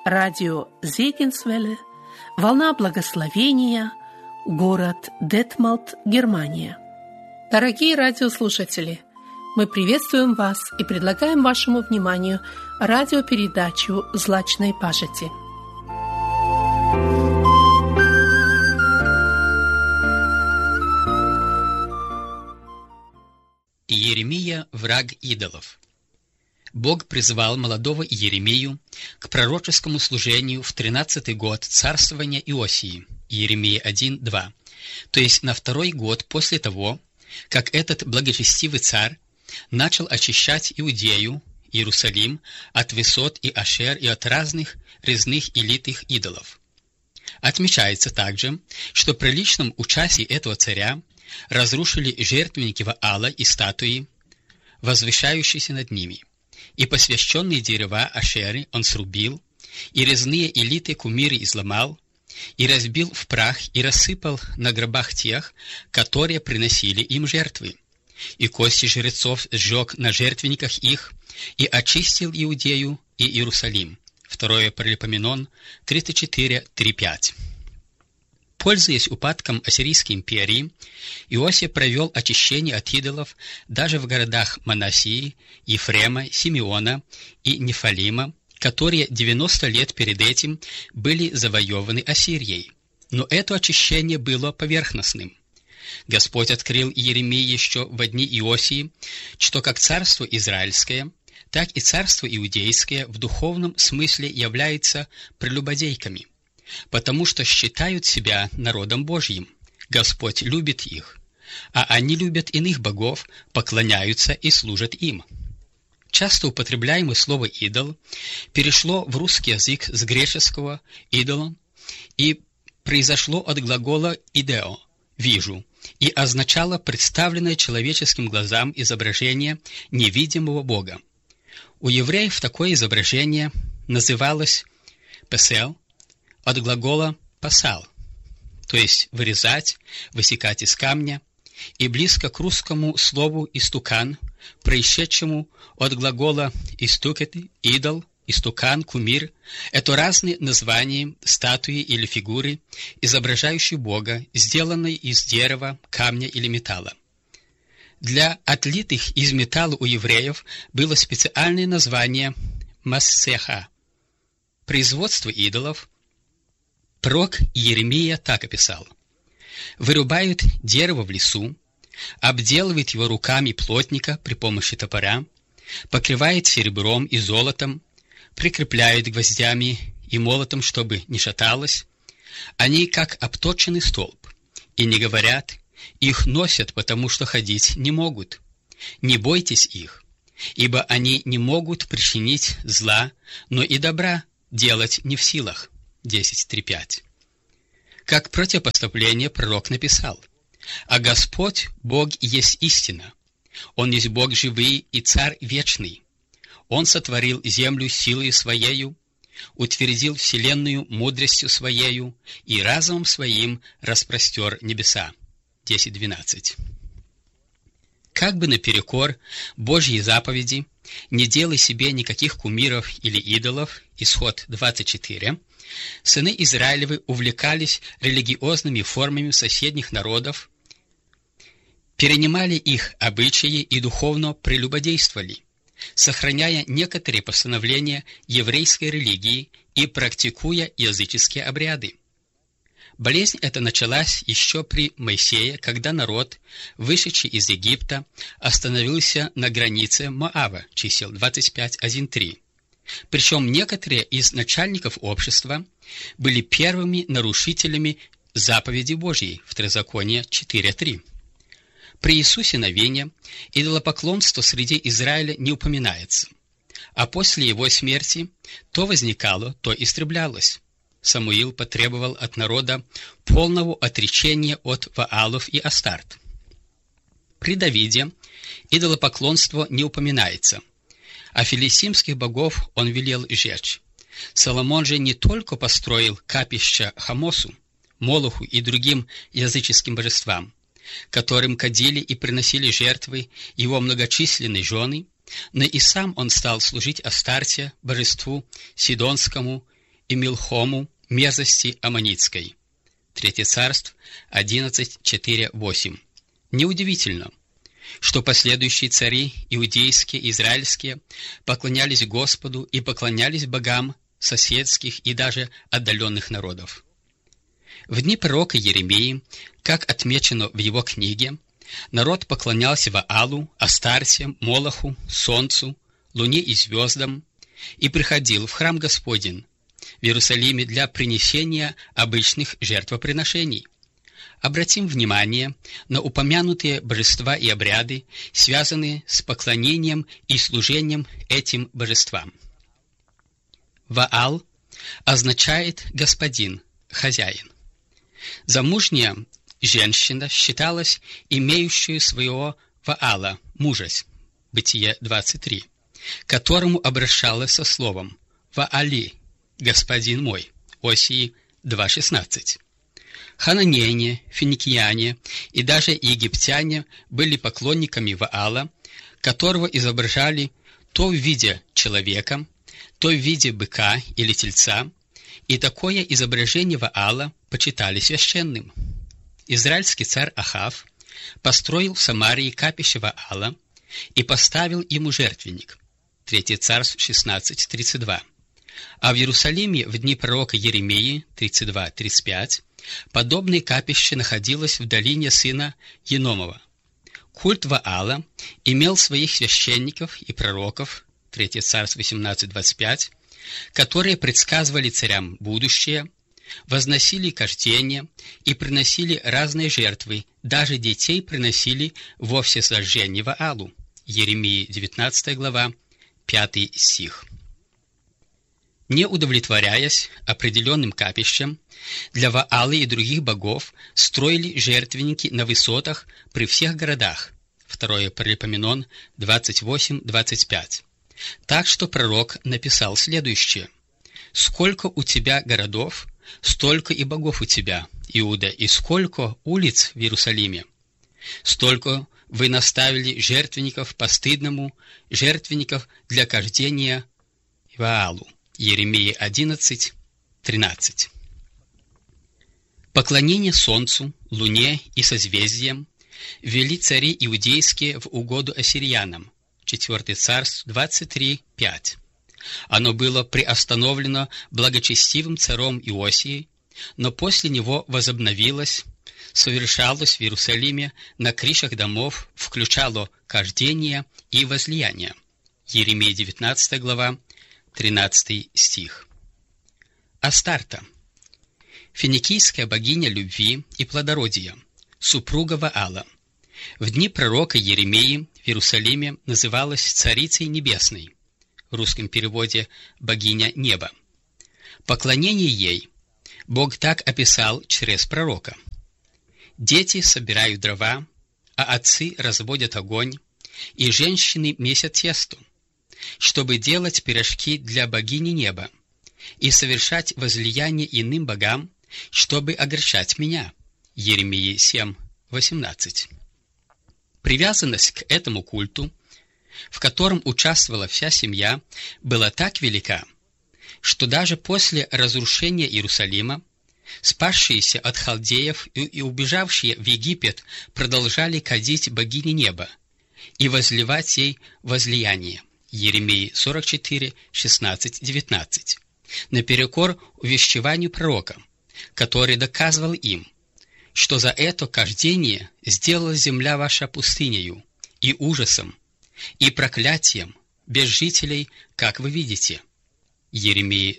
радио Зегенсвелле, волна благословения, город Детмалт, Германия. Дорогие радиослушатели, мы приветствуем вас и предлагаем вашему вниманию радиопередачу «Злачной пажити». Иеремия – враг идолов. Бог призвал молодого Иеремию к пророческому служению в 13-й год царствования Иосии, Иеремия 1:2, то есть на 2-й год после того, как этот благочестивый царь начал очищать Иудею, Иерусалим от высот и ашер и от разных резных и литых идолов. Отмечается также, что при личном участии этого царя разрушили жертвенники Ваала и статуи, возвышающиеся над ними, и посвященные дерева ашеры он срубил, и резные и литые кумиры изломал, и разбил в прах и рассыпал на гробах тех, которые приносили им жертвы, и кости жрецов сжег на жертвенниках их, и очистил Иудею и Иерусалим. 2 Паралипоменон 34:3-5. Пользуясь упадком Ассирийской империи, Иосия провел очищение от идолов даже в городах Манассии, Ефрема, Симеона и Нефалима, которые 90 лет перед этим были завоеваны Ассирией. Но это очищение было поверхностным. Господь открыл Иеремии еще в дни Иосии, что как царство израильское, так и царство иудейское в духовном смысле являются прелюбодейками, потому что считают себя народом Божьим. Господь любит их, а они любят иных богов, поклоняются и служат им. Часто употребляемое слово «идол» перешло в русский язык с греческого «идолон» и произошло от глагола «идео» – «вижу», и означало представленное человеческим глазам изображение невидимого Бога. У евреев такое изображение называлось «песел», от глагола «пасал», то есть вырезать, высекать из камня, и близко к русскому слову «истукан», происшедшему от глагола «истукеты», «идол», «истукан», «кумир». Это разные названия статуи или фигуры, изображающие Бога, сделанной из дерева, камня или металла. Для отлитых из металла у евреев было специальное название «массеха». Производство идолов пророк Иеремия так описал: «Вырубают дерево в лесу, обделывает его руками плотника при помощи топора, покрывает серебром и золотом, прикрепляет гвоздями и молотом, чтобы не шаталось. Они как обточенный столб, и не говорят, их носят, потому что ходить не могут. Не бойтесь их, ибо они не могут причинить зла, но и добра делать не в силах». 10:3-5. Как противопоставление пророк написал: «А Господь, Бог, есть истина. Он есть Бог живый и Царь вечный. Он сотворил землю силой Своею, утвердил вселенную мудростью Своею и разумом Своим распростер небеса». 10:12. Как бы наперекор Божьей заповеди «не делай себе никаких кумиров или идолов» Исход 24, сыны Израилевы увлекались религиозными формами соседних народов, перенимали их обычаи и духовно прелюбодействовали, сохраняя некоторые постановления еврейской религии и практикуя языческие обряды. Болезнь эта началась еще при Моисее, когда народ, вышедший из Египта, остановился на границе Моава, чисел 25:1-3. Причем некоторые из начальников общества были первыми нарушителями заповеди Божьей, Второзаконие 4:3. При Иисусе Навине идолопоклонство среди Израиля не упоминается, а после его смерти то возникало, то истреблялось. Самуил потребовал от народа полного отречения от Ваалов и Астарт. При Давиде идолопоклонство не упоминается, а филистимских богов он велел сжечь. Соломон же не только построил капища Хамосу, Молоху и другим языческим божествам, которым кадили и приносили жертвы его многочисленные жены, но и сам он стал служить Астарте, божеству Сидонскому, и Милхому, мерзости Аммонитской. 3 Царств 11:4-8. Неудивительно, что последующие цари, иудейские и израильские, поклонялись Господу и поклонялись богам соседских и даже отдаленных народов. В дни пророка Еремии, как отмечено в его книге, народ поклонялся Ваалу, Астарте, Молоху, Солнцу, Луне и звездам и приходил в храм Господень в Иерусалиме для принесения обычных жертвоприношений. Обратим внимание на упомянутые божества и обряды, связанные с поклонением и служением этим божествам. Ваал означает «господин», «хозяин». Замужняя женщина считалась имеющей своего Ваала, мужа, Бытие 23, к которому обращалась со словом «Ваали», «господин мой», Осии 2:16. Хананеяне, финикияне и даже египтяне были поклонниками Ваала, которого изображали то в виде человека, то в виде быка или тельца, и такое изображение Ваала почитали священным. Израильский царь Ахав построил в Самарии капище Ваала и поставил ему жертвенник. 3 Царств 16:32. А в Иерусалиме в дни пророка Еремии 32:35 подобное капище находилось в долине сына Еномова. Культ Ваала имел своих священников и пророков, 3 Царств 18:25, которые предсказывали царям будущее, возносили кождение и приносили разные жертвы, даже детей приносили во всесожжение Ваалу. Еремии 19 глава, 5 стих. Не удовлетворяясь определенным капищем, для Ваала и других богов строили жертвенники на высотах при всех городах. 2 Паралипоменон 28:25. Так что пророк написал следующее: «Сколько у тебя городов, столько и богов у тебя, Иуда, и сколько улиц в Иерусалиме. Столько вы наставили жертвенников постыдному, жертвенников для кождения Ваалу». Еремии 11:13. Поклонение солнцу, луне и созвездиям вели цари иудейские в угоду ассирянам. 4 Царств 23:5. Оно было приостановлено благочестивым царем Иосией, но после него возобновилось, совершалось в Иерусалиме на крышах домов, включало кождение и возлияние. Еремия 19 глава, 13 стих. Астарта, финикийская богиня любви и плодородия, супруга Ваала, в дни пророка Еремии в Иерусалиме называлась Царицей Небесной, в русском переводе «богиня неба». Поклонение ей Бог так описал через пророка: «Дети собирают дрова, а отцы разводят огонь, и женщины месят тесто, чтобы делать пирожки для богини неба и совершать возлияние иным богам, чтобы огорчать меня». Еремии 7:18. Привязанность к этому культу, в котором участвовала вся семья, была так велика, что даже после разрушения Иерусалима спасшиеся от халдеев и убежавшие в Египет продолжали кадить богине неба и возливать ей возлияние. Еремии 44:16-19, наперекор увещеванию пророка, который доказывал им, что за это кождение сделала земля ваша пустынею и ужасом, и проклятием, без жителей, как вы видите. Еремии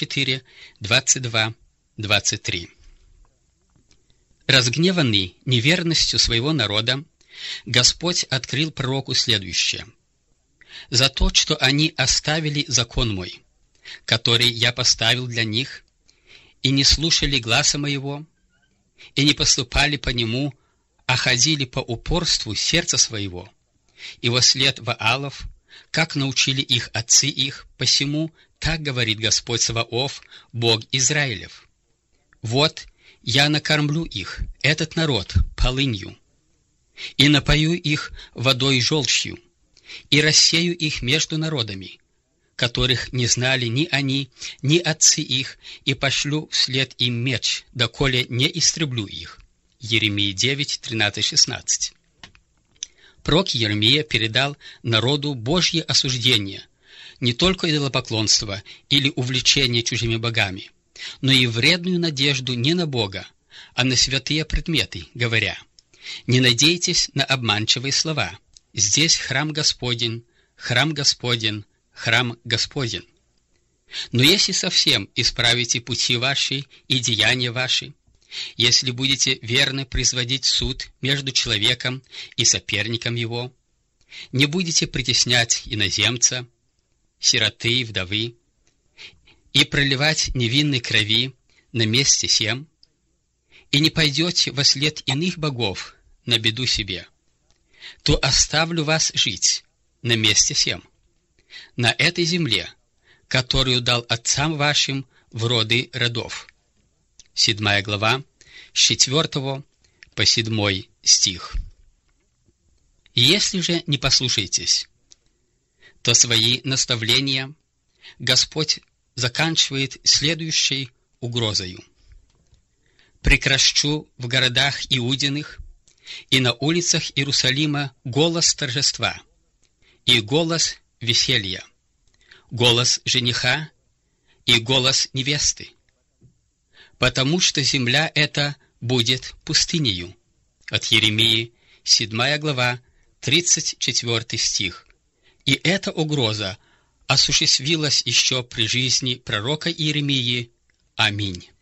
44:22-23. Разгневанный неверностью своего народа, Господь открыл пророку следующее: «За то, что они оставили закон мой, который я поставил для них, и не слушали гласа моего, и не поступали по нему, а ходили по упорству сердца своего, и вослед Ваалов, как научили их отцы их, посему так говорит Господь Саваоф, Бог Израилев: вот я накормлю их, этот народ, полынью, и напою их водой желчью, и рассею их между народами, которых не знали ни они, ни отцы их, и пошлю вслед им меч, доколе не истреблю их». Еремии 9, 13-16. Пророк Еремия передал народу Божье осуждение не только идолопоклонства или увлечение чужими богами, но и вредную надежду не на Бога, а на святые предметы, говоря: «Не надейтесь на обманчивые слова. Здесь храм Господень, храм Господень, храм Господень. Но если совсем исправите пути ваши и деяния ваши, если будете верно производить суд между человеком и соперником его, не будете притеснять иноземца, сироты и вдовы, и проливать невинной крови на месте сем, и не пойдете вослед иных богов на беду себе, то оставлю вас жить на месте сем, на этой земле, которую дал отцам вашим в роды родов». 7 глава, с 4 по 7 стих. «Если же не послушаетесь, то свои наставления Господь заканчивает следующей угрозою: «Прекращу в городах Иудиных и на улицах Иерусалима голос торжества и голос веселья, голос жениха и голос невесты, потому что земля эта будет пустынею». От Еремии, 7 глава, 34 стих. И эта угроза осуществилась еще при жизни пророка Иеремии. Аминь.